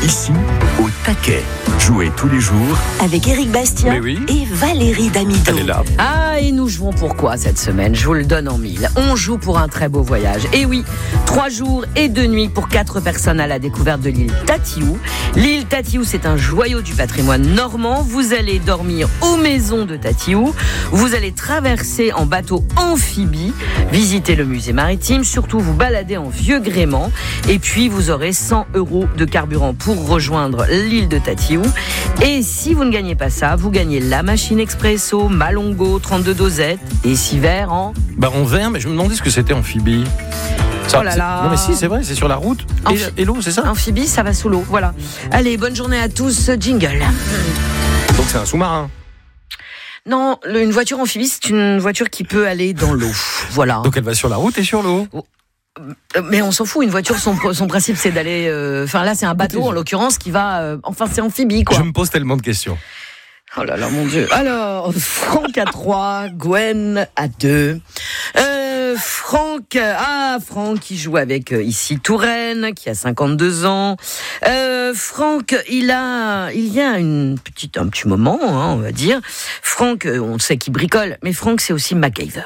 Ici, au taquet. Jouez tous les jours avec Éric Bastien et Valérie Damido. Elle est là. Ah, et nous jouons pour quoi cette semaine ? Je vous le donne en mille. On joue pour un très beau voyage. Et oui, 3 jours et 2 nuits pour 4 personnes à la découverte de l'île Tatiou. L'île Tatiou, c'est un joyau du patrimoine normand. Vous allez dormir aux maisons de Tatiou. Vous allez traverser en bateau amphibie, visiter le musée maritime, surtout vous balader en vieux gréement. Et puis, vous aurez 100 € de carburant pour rejoindre l'île de Tatiou. Et si vous ne gagnez pas ça, vous gagnez la machine expresso, Malongo, 32 dosettes et 6 verres en verre, mais je me demandais ce que c'était amphibie. Ça, oh là là. Non mais si, c'est vrai, c'est sur la route et l'eau, c'est ça ? Amphibie, ça va sous l'eau, voilà. Allez, bonne journée à tous, jingle. Donc c'est un sous-marin. Non, une voiture amphibie, c'est une voiture qui peut aller dans l'eau, voilà. Donc elle va sur la route et sur l'eau. Mais on s'en fout, une voiture, son principe c'est d'aller... Enfin là c'est un bateau en l'occurrence qui va... c'est amphibie quoi. Je me pose tellement de questions. Oh là là mon Dieu. Alors, Franck à 3, Gwen à 2. Franck qui joue avec ici Touraine, qui a 52 ans. Franck, il y a un petit moment, on va dire. Franck, on sait qu'il bricole, mais Franck c'est aussi MacGyver.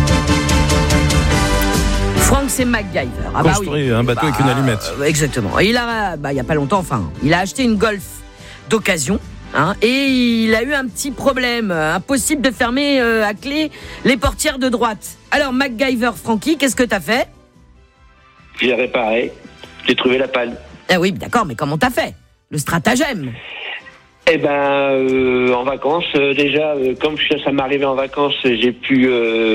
Franck, c'est MacGyver. Construire un bateau avec une allumette. Exactement. Il y a pas longtemps, il a acheté une Golf d'occasion, et il a eu un petit problème. Impossible de fermer à clé les portières de droite. Alors, MacGyver, Francky, qu'est-ce que t'as fait ? J'ai réparé. J'ai trouvé la panne. Ah oui, d'accord, mais comment t'as fait ? Le stratagème. En vacances, déjà, comme ça m'est arrivé en vacances, j'ai pu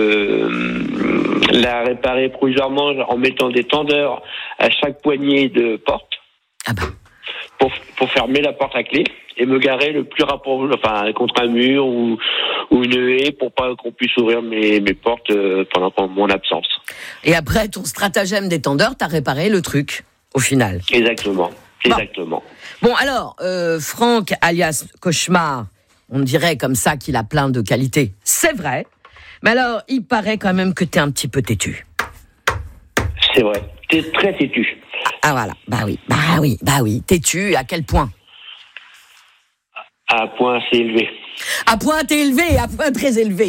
la réparer provisoirement en mettant des tendeurs à chaque poignée de porte pour fermer la porte à clé et me garer le plus rapproché, contre un mur ou une haie pour pas qu'on puisse ouvrir mes portes pendant mon absence. Et après, ton stratagème des tendeurs, t'as réparé le truc, au final. Exactement. Bon, alors, Franck, alias Cauchemar, on dirait comme ça qu'il a plein de qualités. C'est vrai. Mais alors, il paraît quand même que t'es un petit peu têtu. C'est vrai. T'es très têtu. Ah voilà. Bah oui. Têtu, à quel point ? À un point assez élevé. À point très élevé.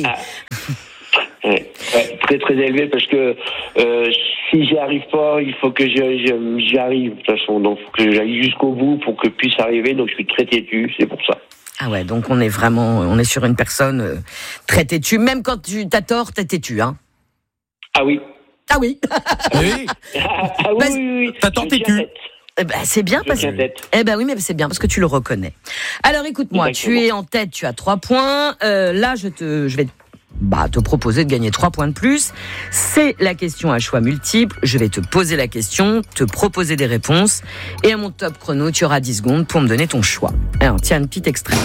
Très très élevé parce que si j'y arrive pas, il faut que j'y arrive de toute façon, donc il faut que j'aille jusqu'au bout pour que puisse arriver, donc je suis très têtu, c'est pour ça. Ah ouais, donc on est sur une personne très têtue, même quand tu t'as tort, t'es têtu, hein. Ah oui. Oui. Oui. T'as tort têtu. C'est bien parce que oui, mais c'est bien parce que tu le reconnais. Alors écoute-moi, tu es en tête, tu as 3 points. Là, je vais te proposer de gagner 3 points de plus. C'est la question à choix multiples. Je vais te poser la question, te proposer des réponses. Et à mon top chrono, tu auras 10 secondes pour me donner ton choix. Alors, tiens, un petit extrait.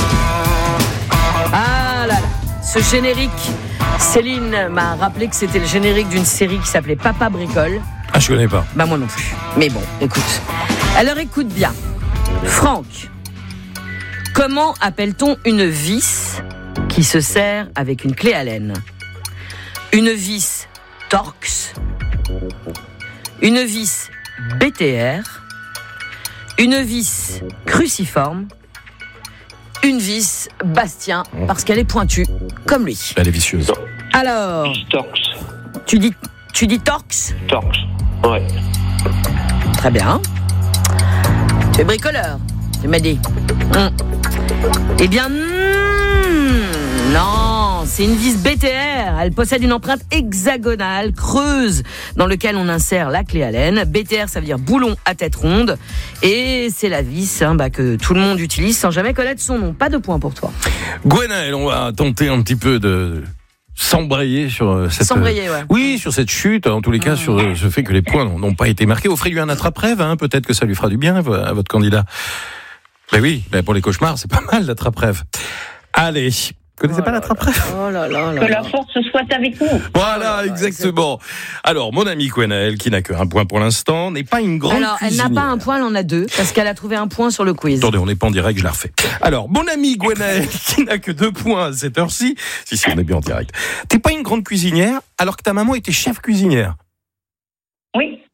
Ah là là, ce générique, Céline m'a rappelé que c'était le générique d'une série qui s'appelait Papa Bricole. Ah, je connais pas. Bah moi non plus. Mais bon, écoute. Alors écoute bien. Franck, comment appelle-t-on une vis qui se sert avec une clé Allen ? Une vis Torx, une vis BTR, une vis cruciforme, une vis Bastien, parce qu'elle est pointue, comme lui. Elle est vicieuse. Alors, Torx. Tu dis Torx ? Torx, ouais. Très bien. Tu es bricoleur, tu m'as dit. Eh bien, non, c'est une vis BTR. Elle possède une empreinte hexagonale, creuse, dans laquelle on insère la clé Allen. BTR, ça veut dire boulon à tête ronde. Et c'est la vis que tout le monde utilise sans jamais connaître son nom. Pas de points pour toi. Gwenaël, on va tenter un petit peu de s'embrayer sur cette... S'embrayer, ouais. Oui, sur cette chute, en tous les cas, sur ce fait que les points n'ont pas été marqués. Offrez-lui un attrape-rêve, peut-être que ça lui fera du bien à votre candidat. Mais oui, pour les cauchemars, c'est pas mal l'attrape-rêve. Allez, vous connaissez pas l'attrape-rêve ? Oh là là là. Que la force soit avec nous. Voilà, exactement. Alors, mon amie Gwenaël, qui n'a qu'un point pour l'instant, n'est pas une grande cuisinière. Elle n'a pas un point, elle en a 2, parce qu'elle a trouvé un point sur le quiz. Attendez, on n'est pas en direct, je la refais. Alors, mon amie Gwenaël, qui n'a que 2 points à cette heure-ci, si, on est bien en direct. T'es pas une grande cuisinière, alors que ta maman était chef cuisinière. Oui.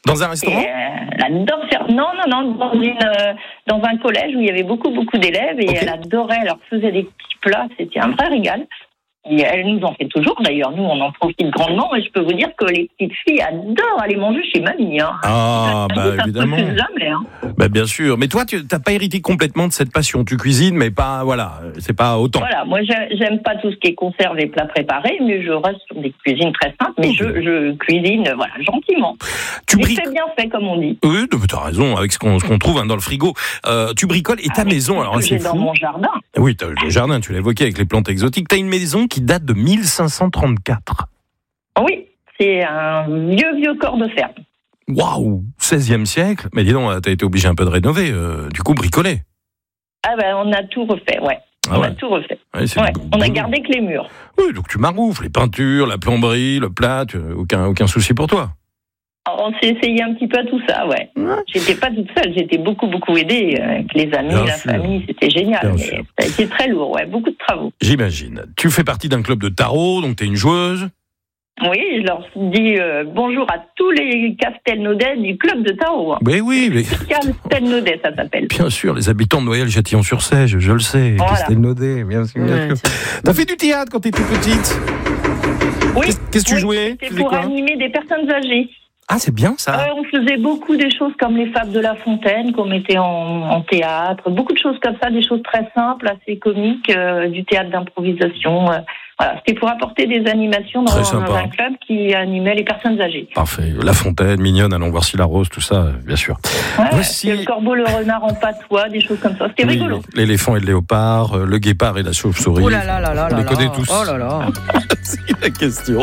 Dans un restaurant? Elle adore faire. Non, dans un collège où il y avait beaucoup d'élèves et elle adorait. Elle leur faisait des petits plats. C'était un vrai régal. Et elle nous en fait toujours. D'ailleurs, nous, on en profite grandement. Et je peux vous dire que les petites filles adorent aller manger chez mamie. Hein. Ah, évidemment. Jamais, hein. Bien sûr. Mais toi, tu n'as pas hérité complètement de cette passion. Tu cuisines, mais pas, c'est pas autant. Voilà, moi, j'aime pas tout ce qui est conserve et plats préparés, mais je reste sur des cuisines très simples. Mais je cuisine, gentiment. C'est bien fait, comme on dit. Oui, tu as raison, avec ce qu'on trouve dans le frigo. Tu bricoles et ta maison, alors c'est fou. Dans mon jardin. Oui, tu as le jardin, tu l'as évoqué avec les plantes exotiques. Tu as une maison qui date de 1534. Oui, c'est un vieux corps de ferme. Waouh, 16e siècle. Mais dis donc, t'as été obligé un peu de rénover, du coup, bricoler. On a tout refait, ouais. On a tout refait. Ouais, on a gardé que les murs. Oui, donc tu maroufles, les peintures, la plomberie, le plat, aucun souci pour toi. On s'est essayé un petit peu à tout ça, ouais. J'étais pas toute seule, j'étais beaucoup aidée avec les amis, famille, c'était génial. Mais ça a été très lourd, ouais, beaucoup de travaux. J'imagine. Tu fais partie d'un club de tarot, donc t'es une joueuse. Oui, je leur dis bonjour à tous les Castelnaudais du club de tarot. Hein. Oui. Castelnaudais, ça s'appelle. Bien sûr, les habitants de Noyelles-Châtillon-sur-Sèche, je le sais. Voilà. Castelnaudais, bien sûr. T'as fait du théâtre quand t'étais petite? Oui. Qu'est-ce que tu jouais? C'était pour animer des personnes âgées. Ah, c'est bien ça. On faisait beaucoup des choses comme les Fables de La Fontaine, qu'on mettait en théâtre, beaucoup de choses comme ça, des choses très simples, assez comiques, du théâtre d'improvisation. C'était pour apporter des animations dans un club qui animait les personnes âgées. Parfait. La Fontaine, mignonne, allons voir si la rose, tout ça, bien sûr. Le corbeau, le renard en patois, des choses comme ça. C'était rigolo. L'éléphant et le léopard, le guépard et la chauve-souris. Oh là là là là là. On les connaît tous. Oh là là. C'est la question.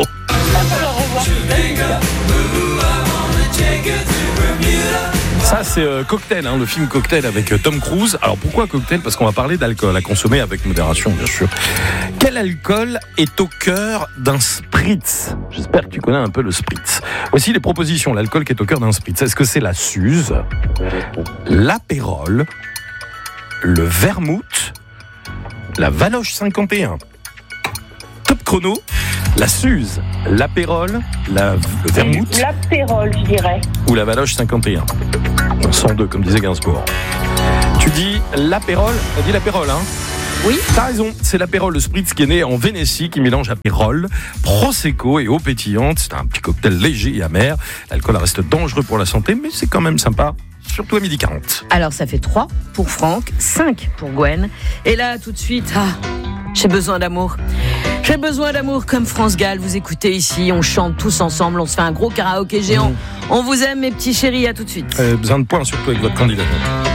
Ça, c'est Cocktail, le film Cocktail avec Tom Cruise. Alors, pourquoi Cocktail? Parce qu'on va parler d'alcool, à consommer avec modération, bien sûr. Quel alcool est au cœur d'un spritz? J'espère que tu connais un peu le spritz. Voici les propositions. L'alcool qui est au cœur d'un spritz. Est-ce que c'est la Suze, l'apérole, le vermouth, la Valoche 51? Top chrono. La Suze, l'apérole, le vermouth. L'apérole, je dirais. Ou la Valoche 51. 102, comme disait Gainsbourg. Tu dis l'apérole, t'as dit l'apérole, hein? Oui. T'as raison, c'est l'apérole, le spritz qui est né en Vénétie, qui mélange apérole, prosecco et eau pétillante. C'est un petit cocktail léger et amer. L'alcool reste dangereux pour la santé, mais c'est quand même sympa. Surtout à 12h40. Alors ça fait 3 pour Franck, 5 pour Gwen. Et là, tout de suite, j'ai besoin d'amour. J'ai besoin d'amour comme France Gall. Vous écoutez ici, on chante tous ensemble, on se fait un gros karaoké géant. On vous aime mes petits chéris, à tout de suite. Besoin de points surtout avec votre candidat.